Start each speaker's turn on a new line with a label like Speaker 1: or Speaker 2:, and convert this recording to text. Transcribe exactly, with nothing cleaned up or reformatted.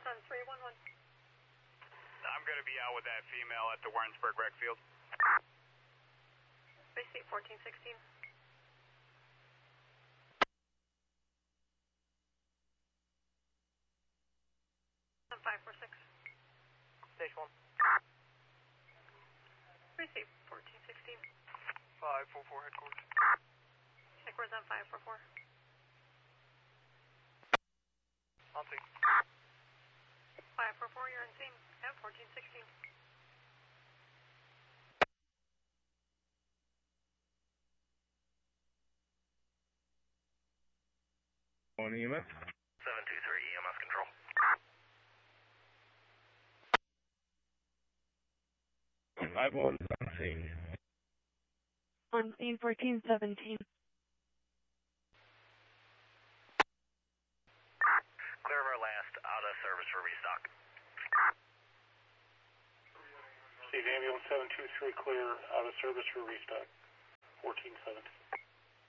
Speaker 1: on three one one.
Speaker 2: I'm going to be out with that female at the Warrensburg rec field.
Speaker 1: Receipt fourteen sixteen. five four six.
Speaker 3: Station one.
Speaker 1: Receipt fourteen sixteen.
Speaker 3: five four four headquarters.
Speaker 1: Headquarters on five four four.
Speaker 3: On scene.
Speaker 1: five four four, you're on scene at fourteen sixteen.
Speaker 4: On E M S?
Speaker 3: seven two three E M S control.
Speaker 4: five one on scene.
Speaker 1: On scene fourteen seventeen.
Speaker 3: Clear of our last out of service for restock.
Speaker 5: Steve, ambulance seven two three clear, out of service for restock. fourteen seventeen.